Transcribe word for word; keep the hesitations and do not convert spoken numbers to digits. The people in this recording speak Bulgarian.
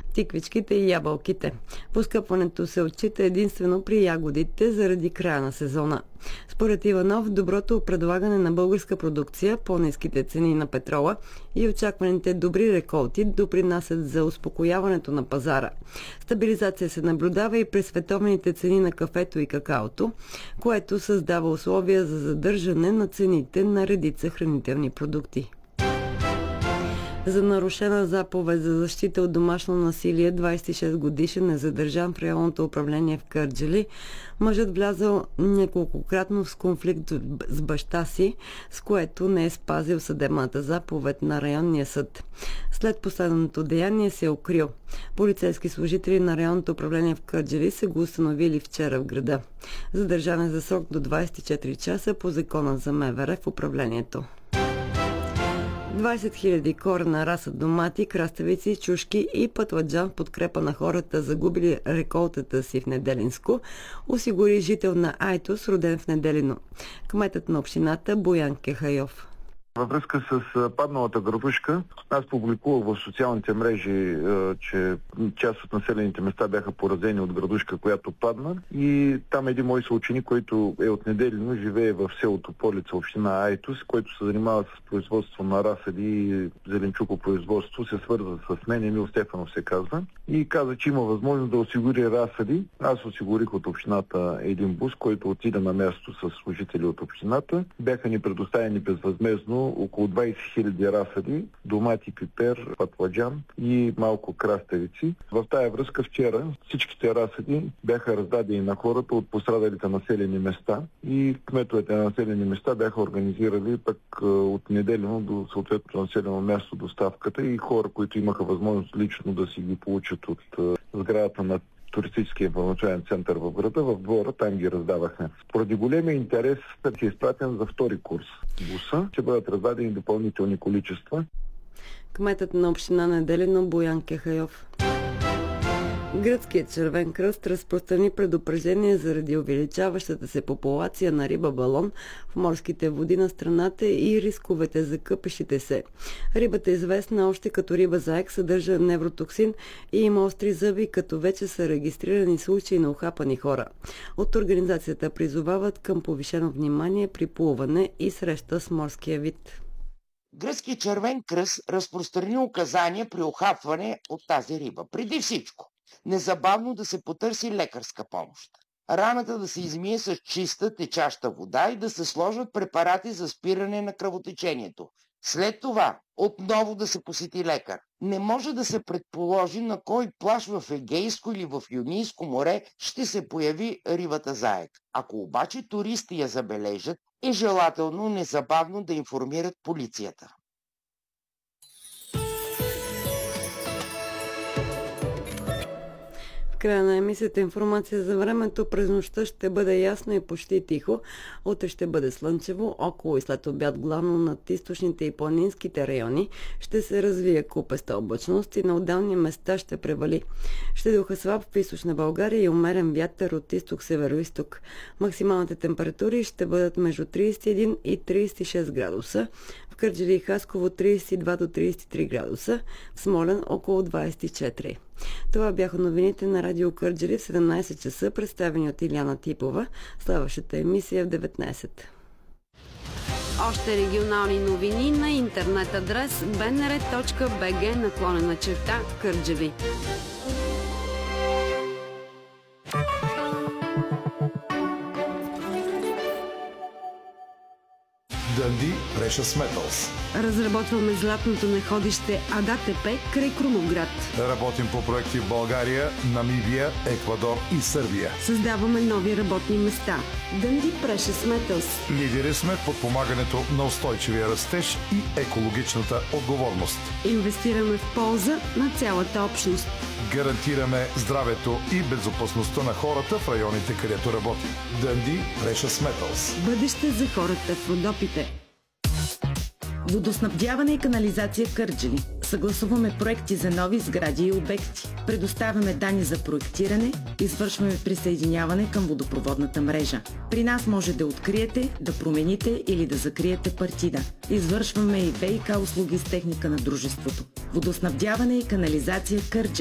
тиквичките и ябълките. Поскъпването се отчита единствено при ягодите заради края на сезона. Според Иванов, доброто предлагане на българска продукция, по-ниските цени на петрола и очакваните добри реколти допринасят за успокояването на пазара. Стабилизация се наблюдава и при световните цени на кафето и какаото, което създава условия за задържане на цените на редица хранителни продукти. За нарушена заповед за защита от домашно насилие, двадесет и шест годишен е задържан в районното управление в Кърджали. Мъжът влязъл неколкократно в конфликт с баща си, с което не е спазил съдебната заповед на районния съд. След последното деяние се е укрил. Полицейски служители на районното управление в Кърджали са го установили вчера в града. Задържан е за срок до двадесет и четири часа по закона за МВР в управлението. двадесет хиляди корена раса домати, краставици, чушки и пътладжан в подкрепа на хората, загубили реколтата си в Неделинско, осигури жител на Айтос, роден в Неделино. Кметът на общината Боян Кехайов. Във връзка с падналата градушка, аз публикувах в социалните мрежи, че част от населените места бяха поразени от градушка, която падна. И там един мой съученик, който е от Неделино, живее в селото Полица, община Айтос, който се занимава с производство на разсади и зеленчукопроизводство, се свърза с мен, Емил Стефанов се казва, и каза, че има възможност да осигури разсади. Аз осигурих от общината един бус, който отида на място с служители от общината. Бяха ни предоставени безвъзмездно около двадесет хиляди разсади, домати, пипер, пътладжан и малко краставици. В тая връзка вчера всичките разсади бяха раздадени на хората от пострадалите населени места и кметовете на населени места бяха организирали пък от Неделино до съответното населено място доставката и хора, които имаха възможност лично да си ги получат от сградата на туристическия информационен център в града, в двора, там ги раздавахме. Поради големия интерес ще е изпратен за втори курс буса. Ще бъдат раздадени допълнителни количества. Кметът на община Неделино Боян Кехайов. Гръцкият червен кръст разпространи предупреждение заради увеличаващата се популация на риба балон в морските води на страната и рисковете за къпещите се. Рибата, известна още като риба заек, съдържа невротоксин и има остри зъби, като вече са регистрирани случаи на ухапани хора. От организацията призовават към повишено внимание при плуване и среща с морския вид. Гръцкият червен кръст разпространи указания при ухапване от тази риба. Преди всичко, незабавно да се потърси лекарска помощ. Раната да се измие с чиста течаща вода и да се сложат препарати за спиране на кръвотечението. След това отново да се посети лекар. Не може да се предположи на кой плаж в Егейско или в Йонийско море ще се появи рибата заек. Ако обаче туристи я забележат, е желателно незабавно да информират полицията. В края на емисията информация за времето. През нощта ще бъде ясно и почти тихо. Утре ще бъде слънчево. Около и след обяд, главно над източните и планинските райони, ще се развие купеста облачност и на отделни места ще превали. Ще духа слаб в източна България и умерен вятър от изток-северо-исток. Максималните температури ще бъдат между тридесет и един и тридесет и шест градуса. В Кърджали и Хасково тридесет и два до тридесет и три градуса. В Смолян около двадесет и четири. Това бяха новините на Радио Кърджали в седемнадесет часа, представени от Иляна Типова. Следващата емисия в деветнадесет. Още регионални новини на интернет адрес би ен ар точка би джи наклонена черта Кърджали. Дънди Precious Metals. Разработваме златното находище Адатепе край Крумовград. Работим по проекти в България, Намибия, Еквадор и Сърбия. Създаваме нови работни места. Дънди Precious Metals. Лидери сме в подпомагането на устойчивия растеж и екологичната отговорност. Инвестираме в полза на цялата общност. Гарантираме здравето и безопасността на хората в районите, където работим. Дънди Precious Metals. Бъдеще за хората в Родопите. Водоснабдяване и канализация Кърджали. Съгласуваме проекти за нови сгради и обекти. Предоставяме данни за проектиране, извършваме присъединяване към водопроводната мрежа. При нас може да откриете, да промените или да закриете партида. Извършваме и ВиК услуги с техника на дружеството. Водоснабдяване и канализация Кърджали.